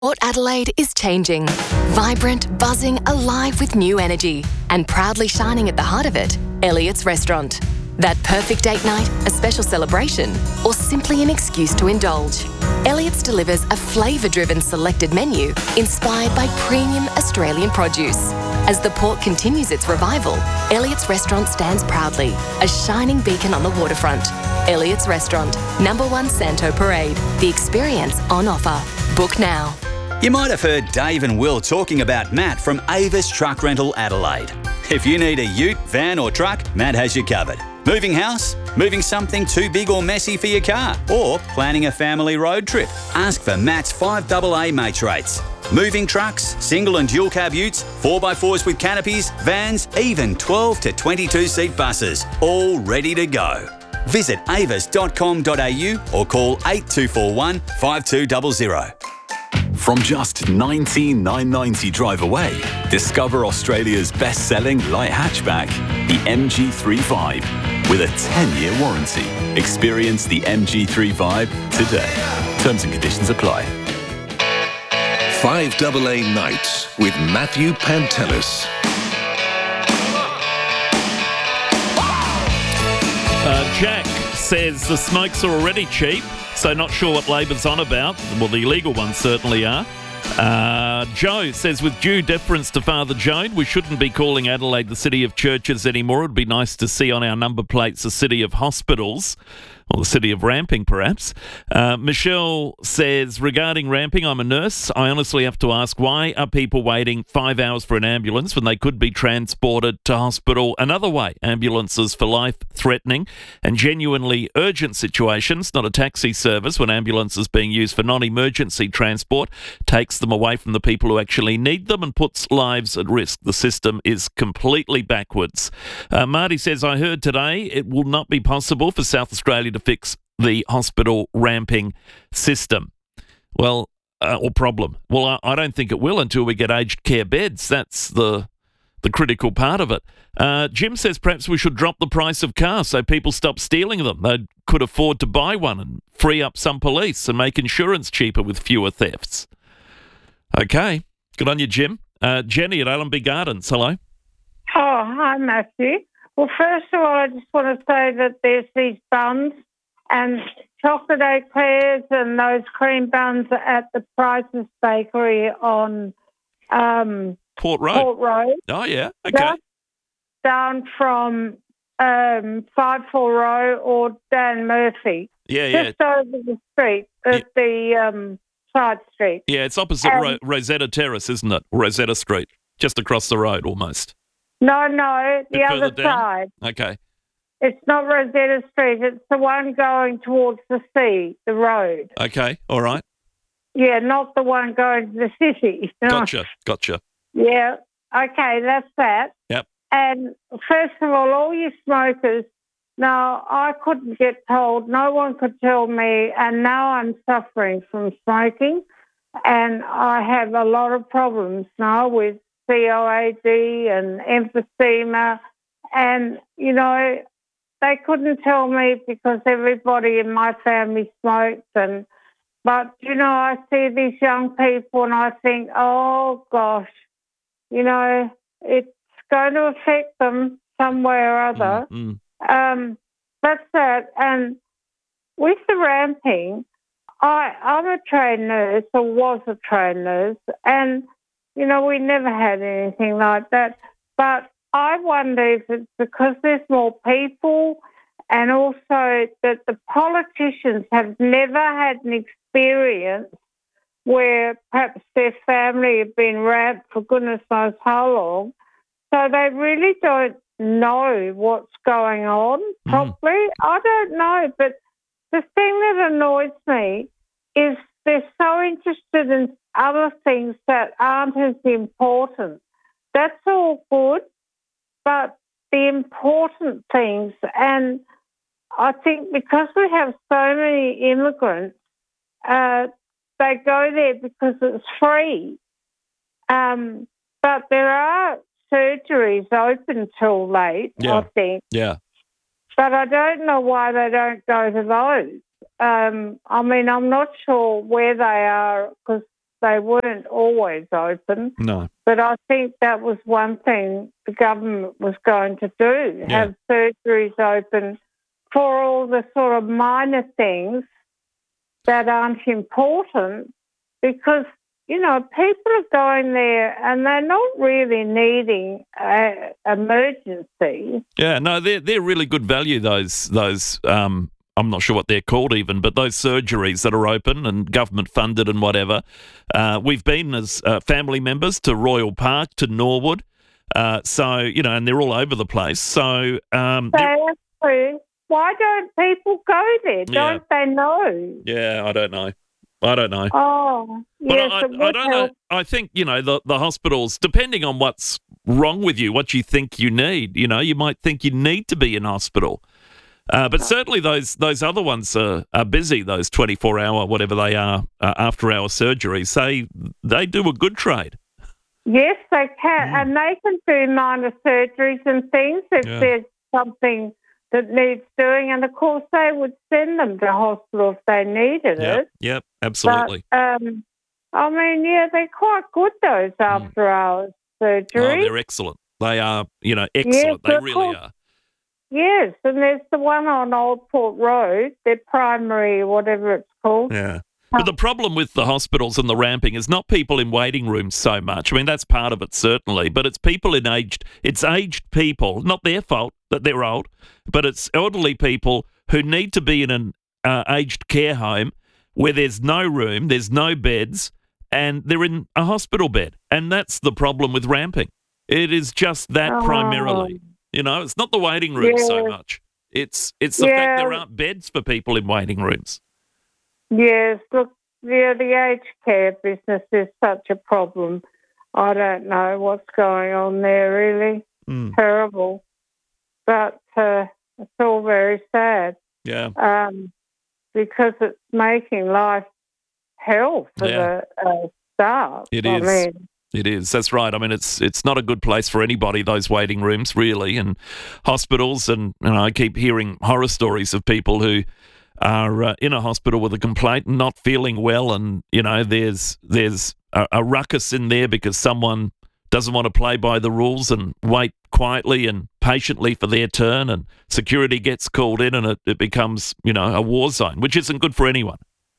Port Adelaide is changing. Vibrant, buzzing, alive with new energy. And proudly shining at the heart of it, Elliott's Restaurant. That perfect date night, a special celebration, or simply an excuse to indulge. Elliott's delivers a flavour-driven selected menu inspired by premium Australian produce. As the port continues its revival, Elliott's Restaurant stands proudly, a shining beacon on the waterfront. Elliott's Restaurant, number 1 Santo Parade. The experience on offer. Book now. You might have heard Dave and Will talking about Matt from Avis Truck Rental Adelaide. If you need a ute, van or truck, Matt has you covered. Moving house? Moving something too big or messy for your car? Or planning a family road trip? Ask for Matt's 5AA mates rates. Moving trucks, single and dual cab utes, 4x4s with canopies, vans, even 12 to 22 seat buses, all ready to go. Visit avis.com.au or call 8241 5200. From just $19,990 drive away, discover Australia's best-selling light hatchback, the MG3 with a 10-year warranty. Experience the MG3 today. Terms and conditions apply. 5AA Nights with Matthew Pantelis. Jack says the smokes are already cheap, so not sure what Labor's on about. Well, the illegal ones certainly are. Joe says, with due deference to Father Joan, we shouldn't be calling Adelaide the city of churches anymore. It would be nice to see on our number plates the city of hospitals. Or the city of ramping, perhaps. Michelle says, regarding ramping, I'm a nurse. I honestly have to ask, why are people waiting 5 hours for an ambulance when they could be transported to hospital another way? Ambulances for life-threatening and genuinely urgent situations, not a taxi service when ambulances being used for non-emergency transport takes them away from the people who actually need them and puts lives at risk. The system is completely backwards. Marty says, I heard today it will not be possible for South Australia to fix the hospital ramping system. Well, or problem. Well, I don't think it will until we get aged care beds. That's the critical part of it. Jim says perhaps we should drop the price of cars so people stop stealing them. They could afford to buy one and free up some police and make insurance cheaper with fewer thefts. Okay. Good on you, Jim. Jenny at Allenby Gardens. Hello. Oh, hi, Matthew. Well, first of all, I just want to say that there's these buns and chocolate eclairs and those cream buns at the Price's Bakery on Port Road. Oh, yeah. Okay. Down from 54 Row or Dan Murphy. Yeah. Just over the street at the side street. Yeah, it's opposite Rosetta Terrace, isn't it? Rosetta Street, just across the road almost. No, the other side. Okay. It's not Rosetta Street. It's the one going towards the sea, the road. Okay, all right. Yeah, not the one going to the city. Gotcha. Yeah, okay, that's that. Yep. And first of all you smokers, now I couldn't get told, no one could tell me, and now I'm suffering from smoking, and I have a lot of problems now with COAD and emphysema, and, they couldn't tell me because everybody in my family smoked. But, I see these young people and I think, oh, gosh, it's going to affect them some way or other. Mm-hmm. That's that. And with the ramping, I'm a trained nurse, or was a trained nurse, and, we never had anything like that. But I wonder if it's because there's more people and also that the politicians have never had an experience where perhaps their family have been ramped for goodness knows how long. So they really don't know what's going on properly. I don't know, but the thing that annoys me is they're so interested in other things that aren't as important. That's all good, but the important things, and I think because we have so many immigrants, they go there because it's free. But there are surgeries open till late, I think. Yeah. But I don't know why they don't go to those. I'm not sure where they are because they weren't always open. No. But I think that was one thing the government was going to do, have surgeries open for all the sort of minor things that aren't important, because, you know, people are going there and they're not really needing emergency. Yeah, no, they're really good value, those I'm not sure what they're called even, but those surgeries that are open and government funded and whatever. We've been as family members to Royal Park, to Norwood, so, you know, and they're all over the place. So, True. Why don't people go there? Don't they know? Yeah, I don't know. Oh, yes. But I don't know. I think, you know, the hospitals, depending on what's wrong with you, what you think you need, you know, you might think you need to be in hospital. But certainly those other ones are busy, those 24-hour, whatever they are, after-hour surgeries. They do a good trade. Yes, they can. And they can do minor surgeries and things if there's something that needs doing. And, of course, they would send them to hospital if they needed it. Yep, absolutely. But, I mean, they're quite good, those after-hours surgeries. Oh, they're excellent. They are, you know, excellent. They really are. Yes, and there's the one on Old Port Road, their primary, whatever it's called. Yeah. But the problem with the hospitals and the ramping is not people in waiting rooms so much. I mean, that's part of it, certainly, but it's people it's aged people, not their fault that they're old, but it's elderly people who need to be in an aged care home where there's no room, there's no beds, and they're in a hospital bed. And that's the problem with ramping. It is just that primarily. You know, it's not the waiting room so much. It's the fact there aren't beds for people in waiting rooms. Yes, look, the aged care business is such a problem. I don't know what's going on there, really. Terrible. But it's all very sad. Yeah. Because it's making life hell for the staff. It is. It is. That's right. I mean, it's not a good place for anybody, those waiting rooms, really, and hospitals. And I keep hearing horror stories of people who are in a hospital with a complaint and not feeling well, and, you know, there's a ruckus in there because someone doesn't want to play by the rules and wait quietly and patiently for their turn, and security gets called in, and it becomes, you know, a war zone, which isn't good for anyone.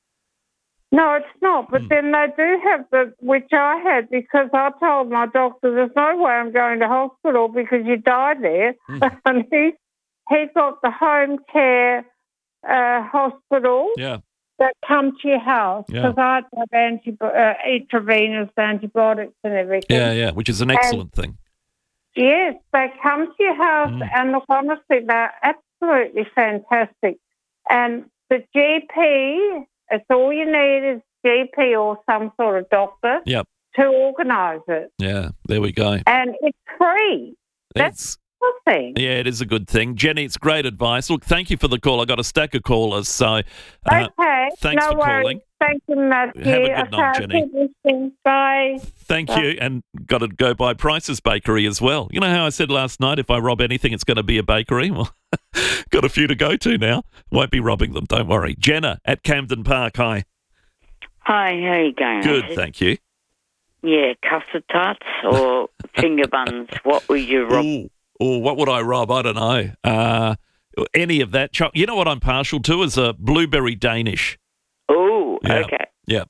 No, it's not. But then they do have which I had, because I told my doctor, there's no way I'm going to hospital because you die there. And he got the home care hospital that come to your house, because I have intravenous antibiotics and everything. Yeah, which is an excellent thing. Yes, they come to your house, and look, honestly, they're absolutely fantastic. And the GP... it's all you need is GP or some sort of doctor to organise it. Yeah, there we go. And it's free. That's a good thing. Yeah, it is a good thing. Jenny, it's great advice. Look, thank you for the call. I got a stack of callers, so thanks for calling. Thank you, Matthew. Have a good night, Jenny. Bye. Thank you, and got to go by Price's Bakery as well. You know how I said last night, if I rob anything, it's going to be a bakery? Well, got a few to go to now. Won't be robbing them, don't worry. Jenna at Camden Park, hi. Hi, how are you going? Good, thank you. Yeah, custard tarts or finger buns. What would you rob? What would I rob? I don't know. Any of that. You know what I'm partial to is a blueberry Danish. Oh, okay. Yeah.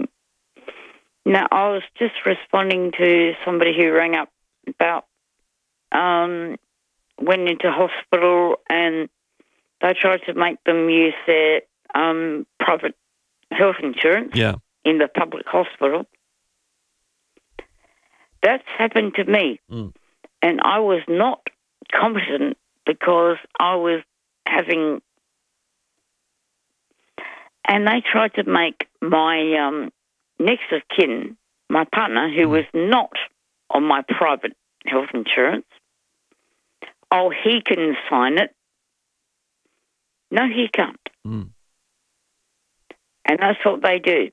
Now, I was just responding to somebody who rang up about went into hospital and they tried to make them use their private health insurance in the public hospital. That's happened to me. And I was not competent because I was having... And they tried to make my next of kin, my partner, who was not on my private health insurance, he can sign it. No, he can't. And that's what they do.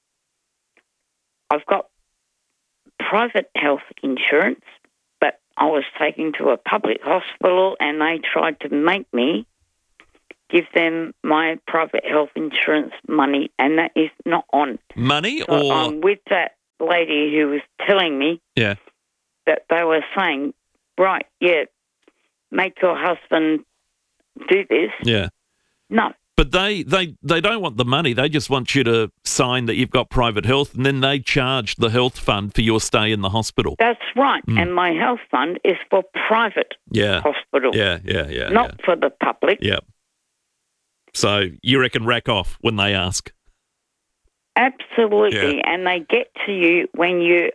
I've got private health insurance, but I was taken to a public hospital and they tried to make me give them my private health insurance money, and that is not on. Money So or... I'm with that lady who was telling me Yeah. that they were saying, right, yeah, make your husband do this. Yeah. No. But they don't want the money. They just want you to sign that you've got private health, and then they charge the health fund for your stay in the hospital. That's right. And my health fund is for private hospital. Yeah. Not for the public. Yeah. So you reckon rack off when they ask? Absolutely. Yeah. And they get to you when you're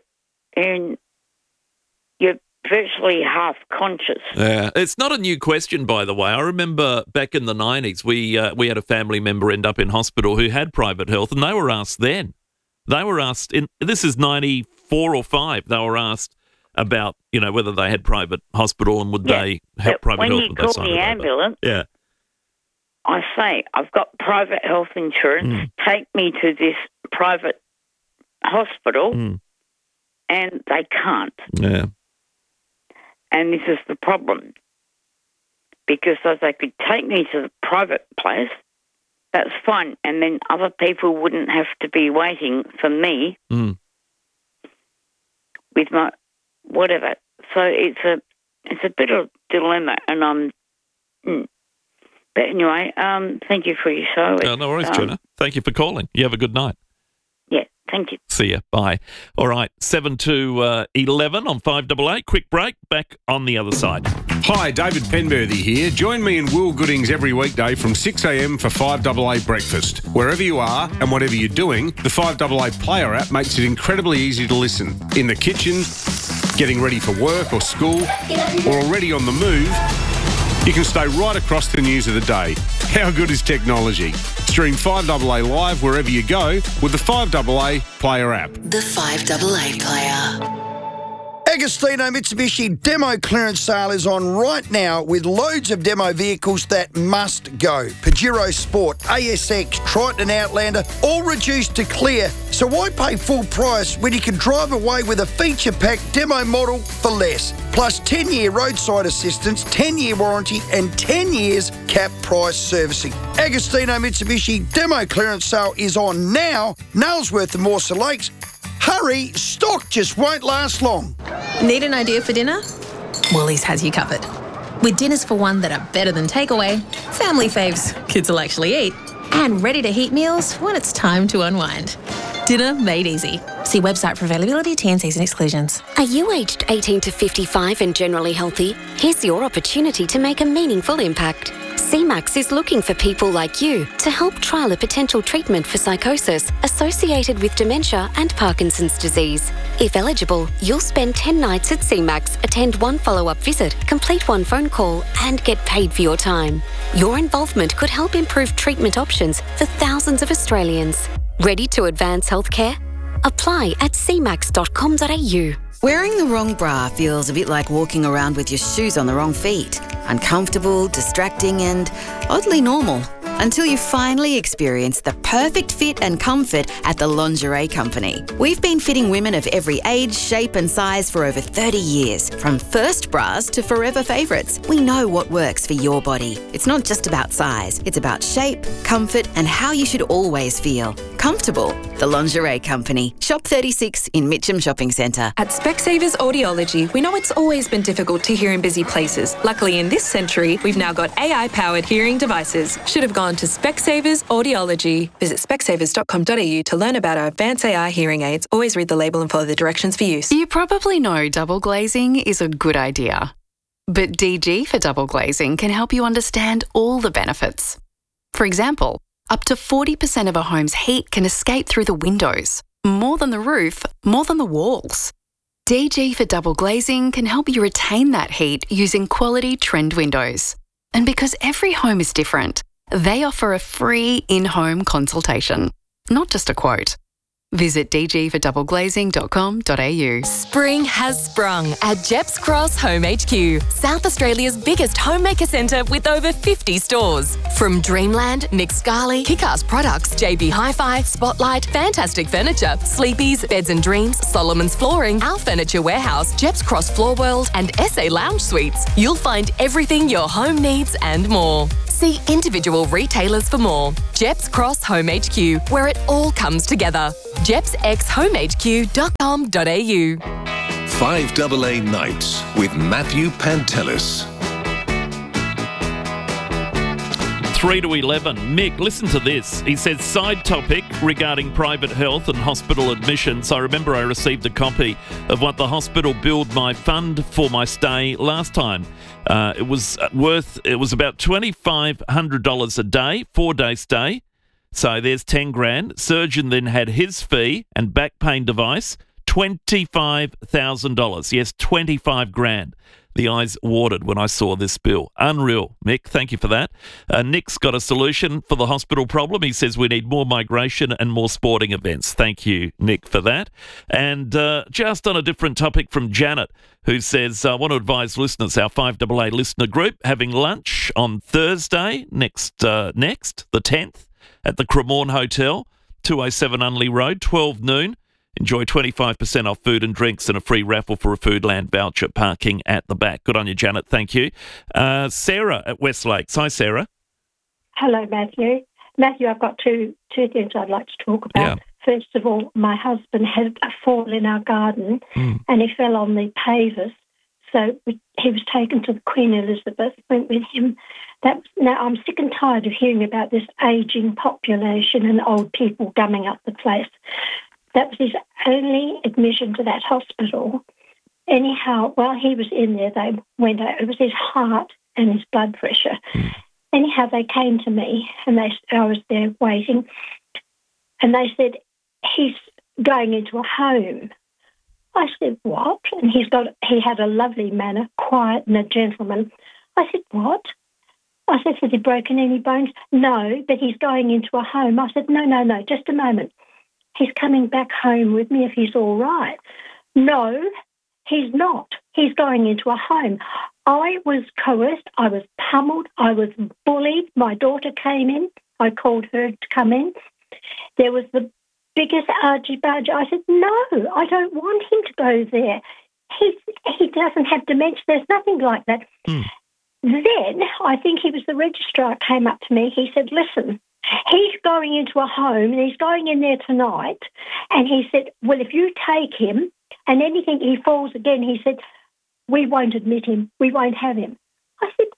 virtually half conscious. Yeah, it's not a new question, by the way. I remember back in the 90s, we had a family member end up in hospital who had private health, and they were asked then. They were asked, this is 94 or 5, they were asked about, whether they had private hospital and would they help private when health. you call the ambulance, I say, I've got private health insurance, take me to this private hospital, and they can't. Yeah. And this is the problem. Because if they could take me to the private place, that's fine. And then other people wouldn't have to be waiting for me with my whatever. So it's a bit of a dilemma. And but anyway, thank you for your show. No worries, Jenna. Thank you for calling. You have a good night. Yeah, thank you. See ya. Bye. All right, 7 to 11 on 588. Quick break. Back on the other side. Hi, David Penberthy here. Join me and Will Goodings every weekday from 6 a.m. for 5AA Breakfast. Wherever you are and whatever you're doing, the 5AA Player app makes it incredibly easy to listen. In the kitchen, getting ready for work or school, or already on the move, you can stay right across the news of the day. How good is technology? Stream 5AA live wherever you go with the 5AA Player app. The 5AA Player. Agostino Mitsubishi demo clearance sale is on right now with loads of demo vehicles that must go. Pajero Sport, ASX, Triton Outlander, all reduced to clear. So why pay full price when you can drive away with a feature-packed demo model for less? Plus 10-year roadside assistance, 10-year warranty and 10 years cap price servicing. Agostino Mitsubishi demo clearance sale is on now. Nailsworth and Mawson Lakes. Hurry, stock just won't last long. Need an idea for dinner? Woolies has you covered. With dinners for one that are better than takeaway, family faves kids will actually eat, and ready-to-heat meals when it's time to unwind. Dinner made easy. See website for availability, T&Cs and exclusions. Are you aged 18 to 55 and generally healthy? Here's your opportunity to make a meaningful impact. CMAX is looking for people like you to help trial a potential treatment for psychosis associated with dementia and Parkinson's disease. If eligible, you'll spend 10 nights at CMAX, attend one follow-up visit, complete one phone call, and get paid for your time. Your involvement could help improve treatment options for thousands of Australians. Ready to advance healthcare? Apply at cmax.com.au. Wearing the wrong bra feels a bit like walking around with your shoes on the wrong feet. Uncomfortable, distracting, and oddly normal. Until you finally experience the perfect fit and comfort at the Lingerie Company. We've been fitting women of every age, shape and size for over 30 years. From first bras to forever favourites, we know what works for your body. It's not just about size, it's about shape, comfort and how you should always feel. Comfortable. The Lingerie Company. Shop 36 in Mitcham Shopping Centre. At Specsavers Audiology, we know it's always been difficult to hear in busy places. Luckily in this century, we've now got AI-powered hearing devices. Should have gone to Specsavers Audiology. Visit specsavers.com.au to learn about our advanced AI hearing aids. Always read the label and follow the directions for use. You probably know double glazing is a good idea. But DG for double glazing can help you understand all the benefits. For example, up to 40% of a home's heat can escape through the windows. More than the roof, more than the walls. DG for double glazing can help you retain that heat using quality trend windows. And because every home is different, they offer a free in-home consultation, not just a quote. Visit dgfordoubleglazing.com.au. Spring has sprung at Jeps Cross Home HQ, South Australia's biggest homemaker centre with over 50 stores. From Dreamland, Nick Scali, Kick-Ass Products, JB Hi-Fi, Spotlight, Fantastic Furniture, Sleepy's, Beds and Dreams, Solomon's Flooring, Our Furniture Warehouse, Jeps Cross Floor World and SA Lounge Suites. You'll find everything your home needs and more. See individual retailers for more. Jeps Cross Home HQ, where it all comes together. jepsxhomehq.com.au. 5AA Nights with Matthew Pantelis. 3 to 11. Mick, listen to this. He says, side topic regarding private health and hospital admissions. I remember I received a copy of what the hospital billed my fund for my stay last time. It was about $2,500 a day, 4-day stay. So there's 10 grand. Surgeon then had his fee and back pain device, $25,000. Yes, 25 grand. The eyes watered when I saw this bill. Unreal. Mick, thank you for that. Nick's got a solution for the hospital problem. He says we need more migration and more sporting events. Thank you, Nick, for that. And just on a different topic from Janet, who says, I want to advise listeners, our 5AA listener group, having lunch on Thursday, next, the 10th, at the Cremorne Hotel, 207 Unley Road, 12 noon. Enjoy 25% off food and drinks and a free raffle for a Foodland voucher, parking at the back. Good on you, Janet. Thank you. Sarah at West Lakes. Hi, Sarah. Hello, Matthew. Matthew, I've got two things I'd like to talk about. Yeah. First of all, my husband had a fall in our garden and he fell on the pavers. So he was taken to the Queen Elizabeth, went with him. Now, I'm sick and tired of hearing about this ageing population and old people gumming up the place. That was his only admission to that hospital. Anyhow, while he was in there, they went out. It was his heart and his blood pressure. Anyhow, they came to me, and I was there waiting, and they said, he's going into a home. I said, what? And he had a lovely manner, quiet and a gentleman. I said, what? I said, has he broken any bones? No, but he's going into a home. I said, no, just a moment. He's coming back home with me if he's all right. No, he's not. He's going into a home. I was coerced. I was pummeled. I was bullied. My daughter came in. I called her to come in. There was the biggest argy-bargy. I said, no, I don't want him to go there. He doesn't have dementia. There's nothing like that. Then, I think he was the registrar, came up to me. He said, listen, he's going into a home and he's going in there tonight. And he said, well, if you take him and anything he falls again, he said, we won't admit him. We won't have him. I said,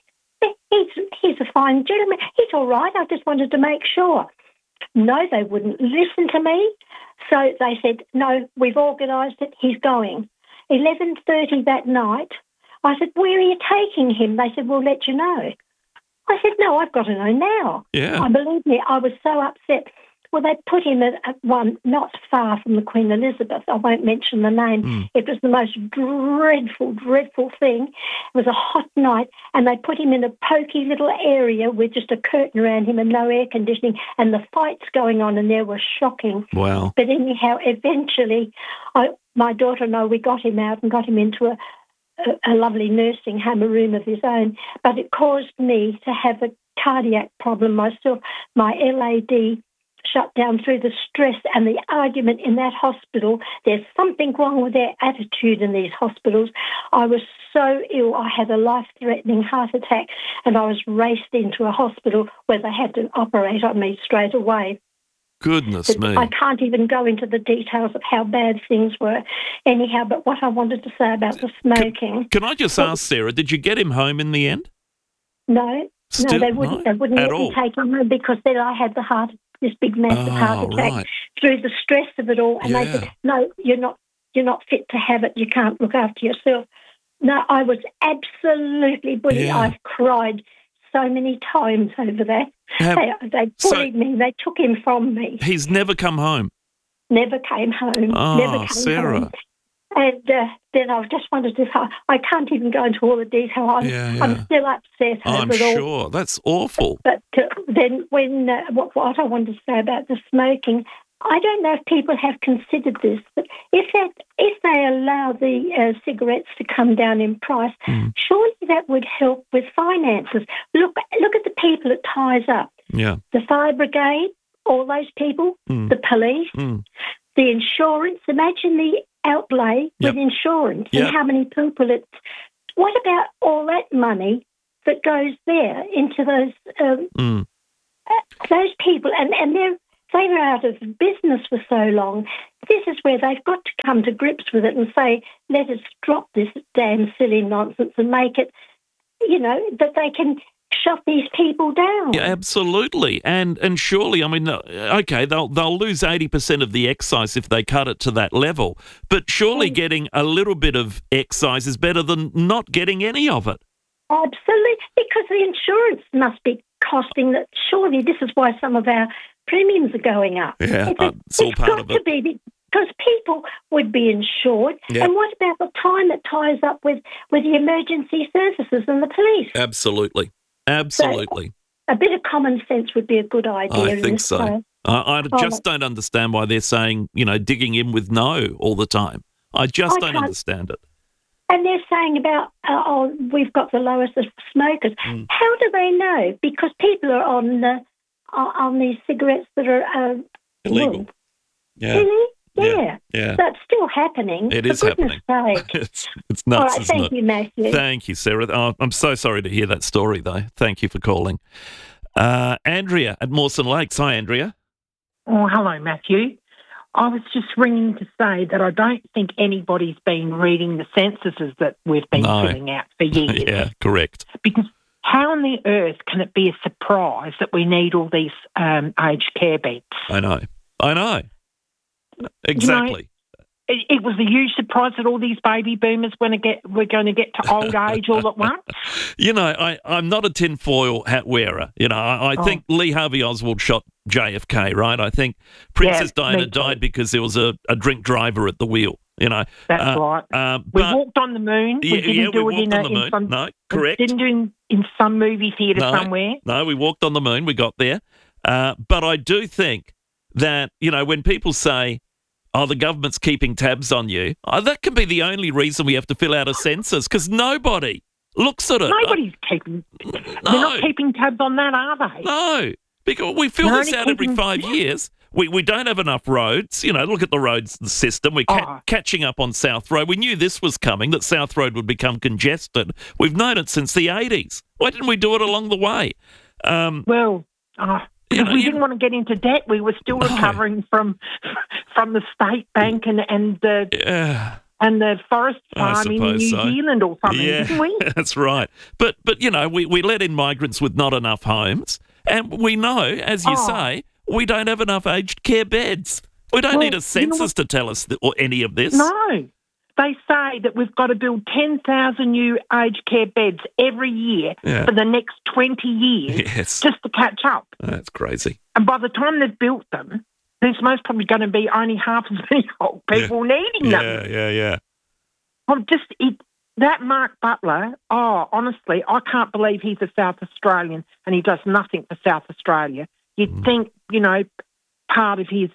he's a fine gentleman. He's all right. I just wanted to make sure. No, they wouldn't listen to me. So they said, no, we've organised it. He's going. 11:30 that night, I said, where are you taking him? They said, we'll let you know. I said, no, I've got to know now. Yeah. Believe me, I was so upset. Well, they put him at one not far from the Queen Elizabeth. I won't mention the name. It was the most dreadful, dreadful thing. It was a hot night, and they put him in a pokey little area with just a curtain around him and no air conditioning, and the fights going on in there were shocking. Wow. But anyhow, eventually, my daughter and I, we got him out and got him into a lovely nursing home, a room of his own. But it caused me to have a cardiac problem myself. My LAD shut down through the stress and the argument in that hospital. There's something wrong with their attitude in these hospitals. I was so ill. I had a life-threatening heart attack, and I was raced into a hospital where they had to operate on me straight away. Goodness me. I can't even go into the details of how bad things were. Anyhow, but what I wanted to say about the smoking... Can I just ask, Sarah, did you get him home in the end? No. Still, they wouldn't. no, They wouldn't at let me all? take him home because then I had this big massive heart attack right. through the stress of it all. And they said, no, you're not fit to have it. You can't look after yourself. No, I was absolutely bullied. Yeah. I've cried so many times over that. They bullied me. They took him from me. He's never come home. Never came home. Oh, Never came Sarah. home. And then I just wanted to... I can't even go into all the detail. I'm still upset I'm over it all. sure. That's awful. But then when... what I wanted to say about the smoking, I don't know if people have considered this, but if they allow the cigarettes to come down in price, surely that would help with finances. Look at the people it ties up. Yeah. The fire brigade, all those people, the police, the insurance. Imagine the outlay with insurance and how many people it's. What about all that money that goes there into those people? And they were out of business for so long. This is where they've got to come to grips with it and say, let us drop this damn silly nonsense and make it, that they can shut these people down. Yeah, absolutely. And surely, I mean, okay, they'll lose 80% of the excise if they cut it to that level, but surely getting a little bit of excise is better than not getting any of it. Absolutely, because the insurance must be costing that. Surely this is why some of our premiums are going up. Yeah, it's all part of it. Because people would be insured. Yeah. And what about the time it ties up with the emergency services and the police? Absolutely. So a bit of common sense would be a good idea. I think so. I just don't understand why they're saying, digging in with no all the time. I just don't understand it. And they're saying about, we've got the lowest of smokers. How do they know? Because people are on these cigarettes that are illegal. Yeah. Really? Yeah. So it's still happening. It is happening. It's nuts, all right, isn't thank it? you, Matthew. Thank you, Sarah. Oh, I'm so sorry to hear that story, though. Thank you for calling. Andrea at Mawson Lakes. Hi, Andrea. Oh, hello, Matthew. I was just ringing to say that I don't think anybody's been reading the censuses that we've been filling out for years. Yeah, correct. Because how on the earth can it be a surprise that we need all these aged care beds? I know. Exactly. It was a huge surprise that all these baby boomers we're going to get to old age all at once. I'm not a tinfoil hat wearer. I think Lee Harvey Oswald shot JFK, right? I think Princess Diana died because there was a drink driver at the wheel. That's right. We walked on the moon. We didn't do it in some. No, correct. We didn't do it in some movie theatre somewhere. No, we walked on the moon. We got there. But I do think that, when people say, the government's keeping tabs on you, that can be the only reason we have to fill out a census, because nobody looks at it. Nobody's keeping... They're not keeping tabs on that, are they? No, because we fill this out every 5 years. We don't have enough roads. Look at the roads system. We're catching up on South Road. We knew this was coming, that South Road would become congested. We've known it since the 80s. Why didn't we do it along the way? Because we didn't want to get into debt. We were still recovering from the state bank and the forest farm in New Zealand or something, didn't we? That's right. But we let in migrants with not enough homes, and we know, as you say, we don't have enough aged care beds. We don't need a census to tell us any of this. No. They say that we've got to build 10,000 new aged care beds every year for the next 20 years just to catch up. That's crazy. And by the time they've built them, there's most probably going to be only half as many old people needing them. Yeah. That Mark Butler, honestly, I can't believe he's a South Australian and he does nothing for South Australia. You'd think, part of his...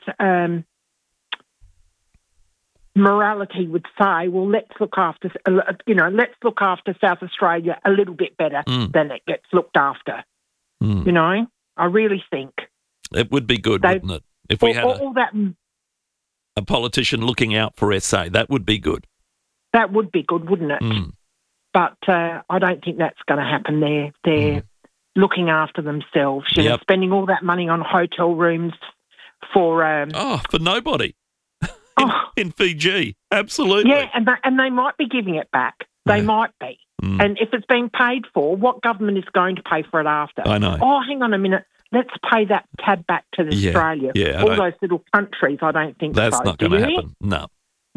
morality would say, well, let's look after South Australia a little bit better than it gets looked after. I really think it would be good, wouldn't it? If we had a politician looking out for SA, that would be good. That would be good, wouldn't it? But I don't think that's going to happen there. They're looking after themselves, spending all that money on hotel rooms for nobody. In Fiji, absolutely. Yeah, and they might be giving it back. They might be. And if it's being paid for, what government is going to pay for it after? I know. Oh, hang on a minute. Let's pay that tab back to Australia. Yeah, all those little countries, I don't think that's so. not going to happen. No.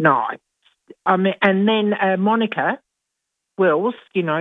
And then Monica Wills,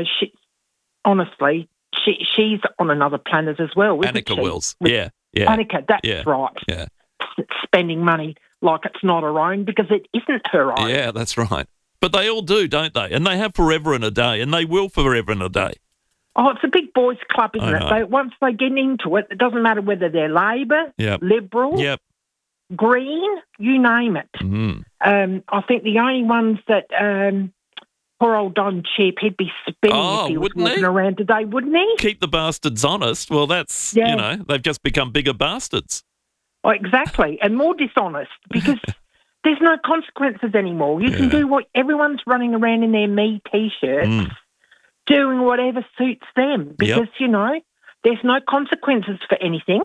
she's on another planet as well, isn't Annika she? Wills. Yeah. Annika, that's right. Yeah. Spending money like it's not her own because it isn't her own. Yeah, that's right. But they all do, don't they? And they have forever and a day, and they will forever and a day. Oh, it's a big boys' club, isn't it? Once they get into it, it doesn't matter whether they're Labor, Liberal, green, you name it. I think the only ones that poor old Don Cheap, he'd be spinning if he was walking around today, wouldn't he? Keep the bastards honest. Well, that's, they've just become bigger bastards. Oh, exactly, and more dishonest because there's no consequences anymore. You can do what everyone's running around in their me T-shirts, doing whatever suits them because, there's no consequences for anything.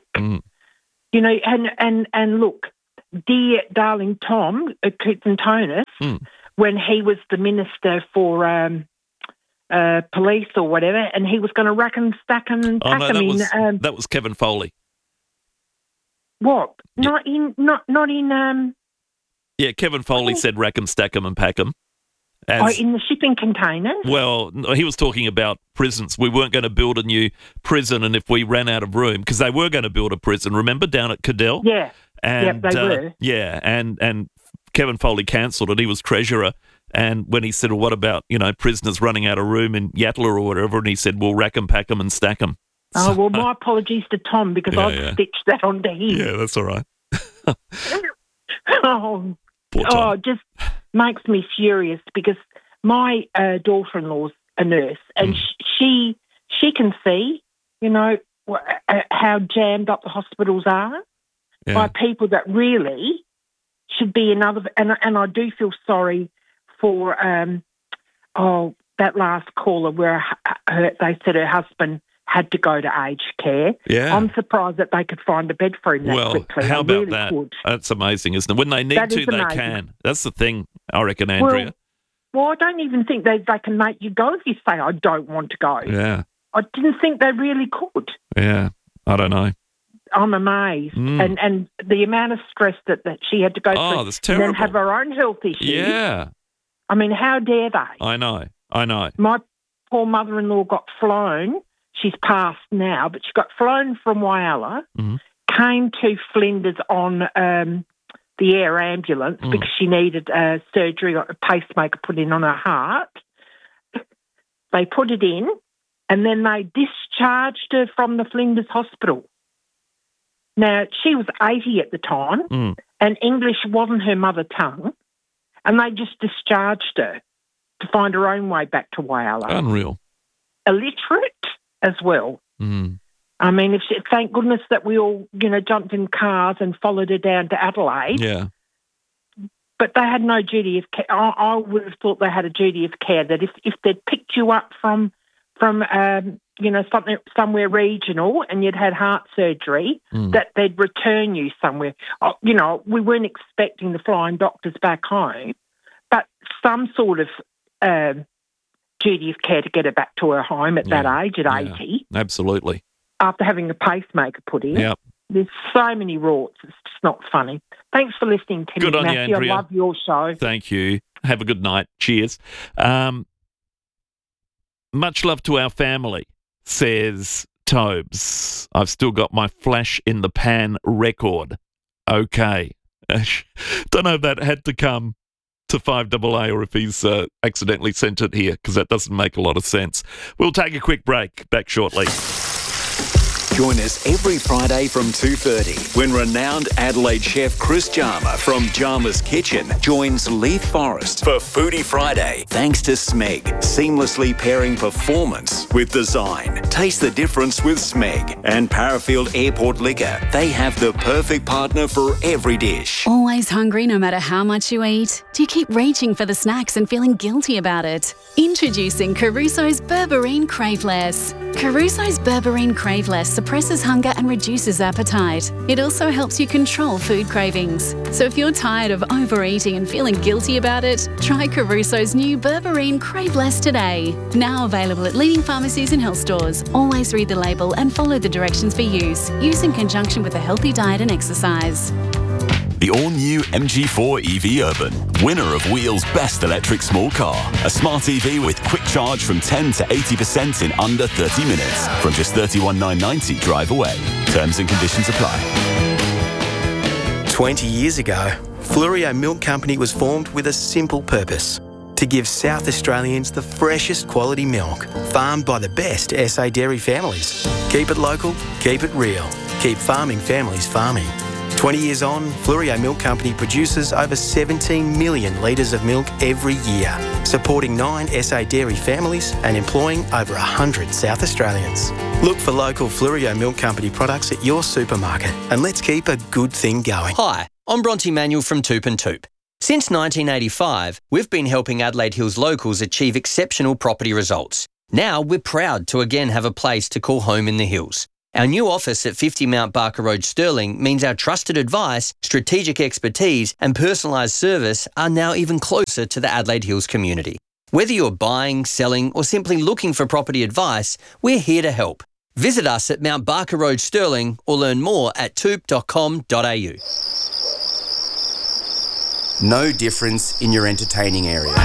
And look, dear darling Tom Koutsantonis, when he was the Minister for Police or whatever, and he was going to rack and stack them and pack them in. That was Kevin Foley. What? Not in. Yeah, Kevin Foley said rack 'em, stack 'em and pack 'em. In the shipping containers? Well, he was talking about prisons. We weren't going to build a new prison, and if we ran out of room, because they were going to build a prison, remember, down at Cadell? Yeah. And, they were. Yeah, and Kevin Foley cancelled it. He was treasurer. And when he said, well, what about, prisoners running out of room in Yatala or whatever, and he said, well, rack 'em, pack 'em and stack 'em. Oh, well, my apologies to Tom because I've stitched that onto him. Yeah, that's all right. It just makes me furious because my daughter-in-law's a nurse and she can see, how jammed up the hospitals are by people that really should be another. And I do feel sorry for that last caller where they said her husband had to go to aged care. Yeah. I'm surprised that they could find a bed for him that quickly. Well, how about really that? Could. That's amazing, isn't it? When they need to, they can. That's the thing, I reckon, Andrea. Well, I don't even think they can make you go if you say, I don't want to go. Yeah. I didn't think they really could. Yeah, I don't know. I'm amazed. And the amount of stress that she had to go through that's terrible. and then have her own health issues. Yeah. I mean, how dare they? I know. My poor mother-in-law got flown. She's passed now, but she got flown from Whyalla, came to Flinders on the air ambulance because she needed surgery, a pacemaker put in on her heart. They put it in, and then they discharged her from the Flinders Hospital. Now, she was 80 at the time, and English wasn't her mother tongue, and they just discharged her to find her own way back to Whyalla. Unreal. Illiterate as well. I mean, thank goodness that we all, jumped in cars and followed her down to Adelaide. Yeah. But they had no duty of care. I would have thought they had a duty of care that if they'd picked you up from somewhere regional and you'd had heart surgery, that they'd return you somewhere. We weren't expecting the flying doctors back home, but some sort of duty of care to get her back to her home at that age, at 80. Absolutely. After having a pacemaker put in. Yep. There's so many rorts. It's just not funny. Thanks for listening to me, Good on Matthew. you, Andrea. I love your show. Thank you. Have a good night. Cheers. Much love to our family, says Tobes. I've still got my flash in the pan record. Okay. Don't know if that had to come to 5AA or if he's accidentally sent it here, because that doesn't make a lot of sense. We'll take a quick break. Back shortly. Join us every Friday from 2:30 when renowned Adelaide chef Chris Jarma from Jarma's Kitchen joins Leith Forrest for Foodie Friday. Thanks to Smeg, seamlessly pairing performance with design. Taste the difference with Smeg and Parafield Airport Liquor. They have the perfect partner for every dish. Always hungry no matter how much you eat? Do you keep reaching for the snacks and feeling guilty about it? Introducing Caruso's Berberine Craveless. Caruso's Berberine Craveless suppresses hunger and reduces appetite. It also helps you control food cravings. So if you're tired of overeating and feeling guilty about it, try Caruso's new Berberine Craveless today. Now available at leading pharmacies and health stores. Always read the label and follow the directions for use. Use in conjunction with a healthy diet and exercise. The all-new MG4 EV Urban, winner of Wheel's best electric small car. A smart EV with quick charge from 10 to 80% in under 30 minutes. From just $31,990 drive away. Terms and conditions apply. 20 years ago, Fluorio Milk Company was formed with a simple purpose: to give South Australians the freshest quality milk, farmed by the best SA dairy families. Keep it local, keep it real, keep farming families farming. 20 years on, Fleurieu Milk Company produces over 17 million litres of milk every year, supporting 9 SA dairy families and employing over 100 South Australians. Look for local Fleurieu Milk Company products at your supermarket and let's keep a good thing going. Hi, I'm Bronte Manuel from Toop and Toop. Since 1985, we've been helping Adelaide Hills locals achieve exceptional property results. Now we're proud to again have a place to call home in the hills. Our new office at 50 Mount Barker Road, Stirling, means our trusted advice, strategic expertise and personalised service are now even closer to the Adelaide Hills community. Whether you're buying, selling or simply looking for property advice, we're here to help. Visit us at Mount Barker Road, Stirling or learn more at toop.com.au. No difference in your entertaining area.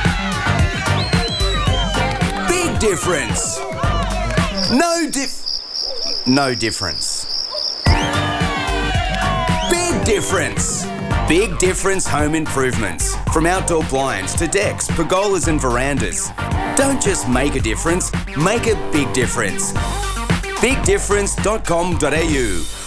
Big difference! No difference. Big difference! Big Difference Home Improvements. From outdoor blinds to decks, pergolas and verandas. Don't just make a difference, make a big difference. BigDifference.com.au.